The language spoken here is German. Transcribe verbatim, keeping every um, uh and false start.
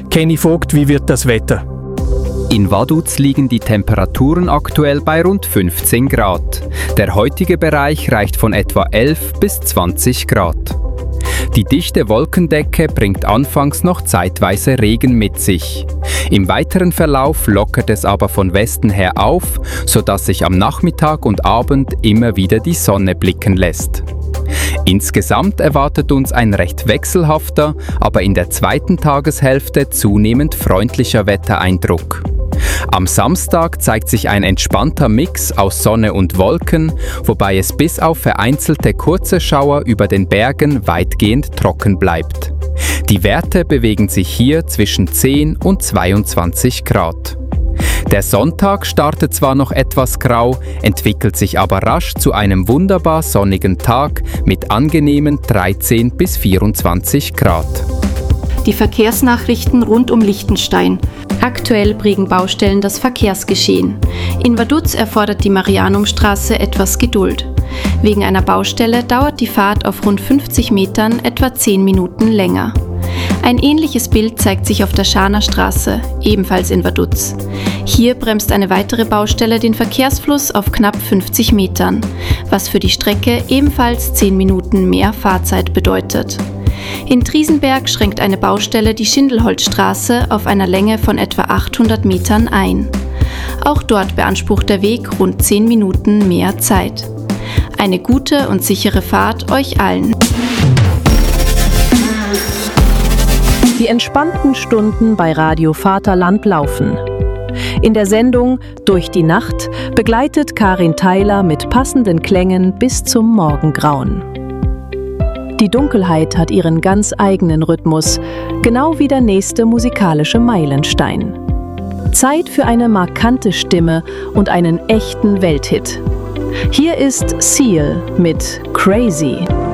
Kenny Vogt, wie wird das Wetter? In Vaduz liegen die Temperaturen aktuell bei rund fünfzehn Grad. Der heutige Bereich reicht von etwa elf bis zwanzig Grad. Die dichte Wolkendecke bringt anfangs noch zeitweise Regen mit sich. Im weiteren Verlauf lockert es aber von Westen her auf, sodass sich am Nachmittag und Abend immer wieder die Sonne blicken lässt. Insgesamt erwartet uns ein recht wechselhafter, aber in der zweiten Tageshälfte zunehmend freundlicher Wettereindruck. Am Samstag zeigt sich ein entspannter Mix aus Sonne und Wolken, wobei es bis auf vereinzelte kurze Schauer über den Bergen weitgehend trocken bleibt. Die Werte bewegen sich hier zwischen zehn und zweiundzwanzig Grad. Der Sonntag startet zwar noch etwas grau, entwickelt sich aber rasch zu einem wunderbar sonnigen Tag mit angenehmen dreizehn bis vierundzwanzig Grad. Die Verkehrsnachrichten rund um Liechtenstein. Aktuell prägen Baustellen das Verkehrsgeschehen. In Vaduz erfordert die Marianumstraße etwas Geduld. Wegen einer Baustelle dauert die Fahrt auf rund fünfzig Metern etwa zehn Minuten länger. Ein ähnliches Bild zeigt sich auf der Scharner Straße, ebenfalls in Vaduz. Hier bremst eine weitere Baustelle den Verkehrsfluss auf knapp fünfzig Metern, was für die Strecke ebenfalls zehn Minuten mehr Fahrzeit bedeutet. In Triesenberg schränkt eine Baustelle die Schindelholzstraße auf einer Länge von etwa achthundert Metern ein. Auch dort beansprucht der Weg rund zehn Minuten mehr Zeit. Eine gute und sichere Fahrt euch allen. Die entspannten Stunden bei Radio Vaterland laufen. In der Sendung Durch die Nacht begleitet Karin Theiler mit passenden Klängen bis zum Morgengrauen. Die Dunkelheit hat ihren ganz eigenen Rhythmus, genau wie der nächste musikalische Meilenstein. Zeit für eine markante Stimme und einen echten Welthit. Hier ist Seal mit Crazy.